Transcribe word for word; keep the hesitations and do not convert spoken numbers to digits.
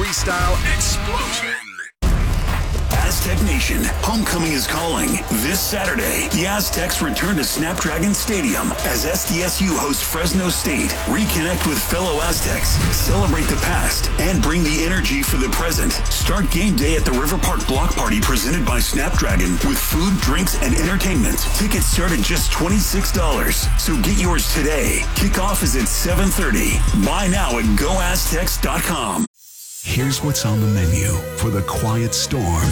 Freestyle Explosion. Aztec Nation, homecoming is calling. This Saturday, the Aztecs return to Snapdragon Stadium as S D S U hosts Fresno State. Reconnect with fellow Aztecs, celebrate the past, and bring the energy for the present. Start game day at the River Park Block Party presented by Snapdragon with food, drinks, and entertainment. Tickets start at just twenty-six dollars, so get yours today. Kickoff is at seven thirty. Buy now at go aztecs dot com. Here's what's on the menu for the quiet storm